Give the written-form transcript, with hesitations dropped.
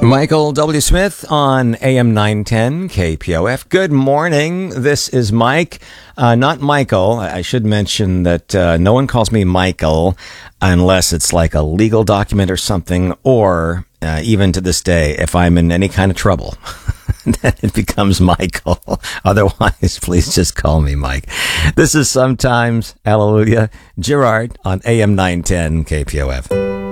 Michael W. Smith on AM 910 KPOF. Good morning. This is Mike, not Michael. I should mention that no one calls me Michael unless it's like a legal document or something, or even to this day, if I'm in any kind of trouble, then it becomes Michael. Otherwise, please just call me Mike. This is Sometimes, Hallelujah, Gerard on AM 910 KPOF.